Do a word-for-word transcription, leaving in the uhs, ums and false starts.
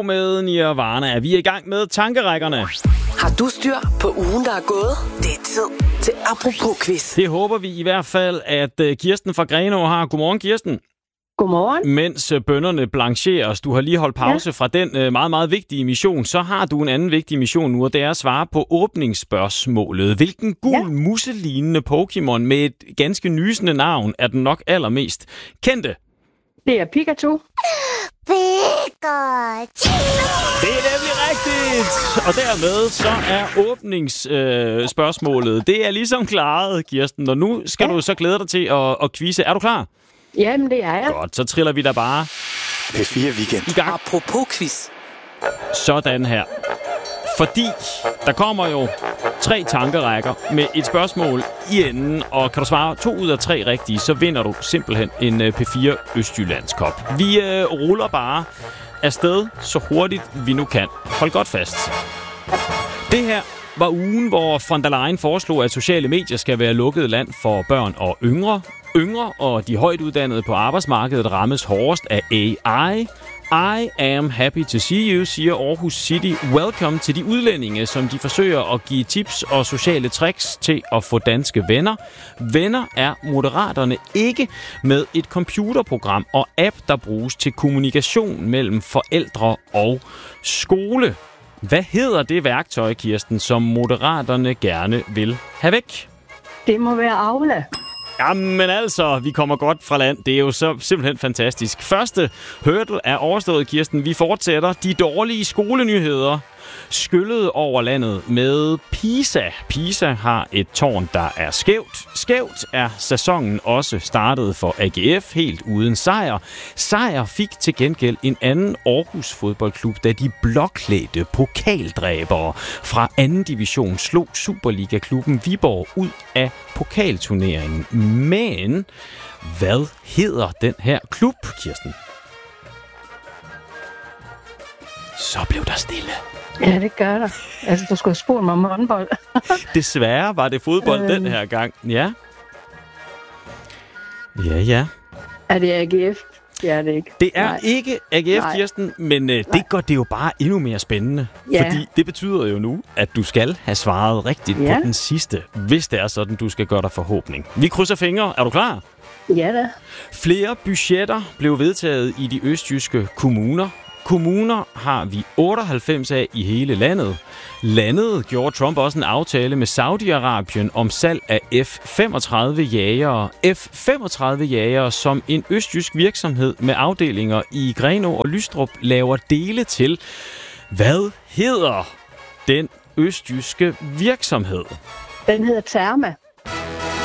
to med Nirvana. Vi er i gang med tankerækkerne. Har du styr på ugen, der er gået? Det er tid til Apropos-quiz. Det håber vi i hvert fald, at Kirsten fra Grenaa har. Godmorgen, Kirsten. Godmorgen. Mens bønnerne blancheres, du har lige holdt pause ja. fra den meget, meget vigtige mission, så har du en anden vigtig mission nu, og det er at svare på åbningsspørgsmålet. Hvilken gul ja. muselignende Pokémon med et ganske nysende navn er den nok allermest kendte? Det er Pikachu. Pikachu! Det er nemlig rigtigt! Og dermed så er åbningsspørgsmålet, øh, det er ligesom klaret, Kirsten. Og nu skal ja. du så glæde dig til at, at quizze. Er du klar? Jamen, det er jeg. Godt, så triller vi da bare P fire Weekend i gang. Apropos quiz. Sådan her. Fordi der kommer jo tre tankerækker med et spørgsmål i enden, og kan du svare to ud af tre rigtige, så vinder du simpelthen en P fire Østjyllands Kop. Vi øh, ruller bare afsted så hurtigt vi nu kan. Hold godt fast. Det her var ugen, hvor von der Leyen foreslog, at sociale medier skal være lukket land for børn og yngre. Yngre og de højt uddannede på arbejdsmarkedet rammes hårdest af A I. I am happy to see you, siger Aarhus City. Welcome til de udlændinge, som de forsøger at give tips og sociale tricks til at få danske venner. Venner er Moderaterne ikke med et computerprogram og app, der bruges til kommunikation mellem forældre og skole. Hvad hedder det værktøj, Kirsten, som Moderaterne gerne vil have væk? Det må være Aula. Jamen altså, vi kommer godt fra land. Det er jo så simpelthen fantastisk. Første hurdle er overstået, Kirsten. Vi fortsætter. De dårlige skolenyheder skyllede over landet med PISA. PISA har et tårn, der er skævt. Skævt er sæsonen også startet for A G F helt uden sejr. Sejr fik til gengæld en anden Aarhus fodboldklub, da de blåklædte pokaldræbere fra anden division slog Superliga-klubben Viborg ud af pokalturneringen. Men hvad hedder den her klub, Kirsten? Så blev der stille. Ja, det gør der. Altså, du skulle have spurgt mig om håndbold. Desværre var det fodbold øh... den her gang. Ja. Ja, ja. Er det A G F? Det er det ikke. Det er Nej. ikke A G F, Nej. Kirsten, men øh, det gør det jo bare endnu mere spændende. Ja. Fordi det betyder jo nu, at du skal have svaret rigtigt ja. på den sidste, hvis det er sådan, du skal gøre dig forhåbning. Vi krydser fingre. Er du klar? Ja da. Flere budgetter blev vedtaget i de østjyske kommuner. Kommuner har vi otteoghalvfems af i hele landet. Landet gjorde Trump også en aftale med Saudi-Arabien om salg af F femogtredive jagere. F femogtredive jagere, som en østjysk virksomhed med afdelinger i Grenaa og Lystrup laver dele til. Hvad hedder den østjyske virksomhed? Den hedder Therma.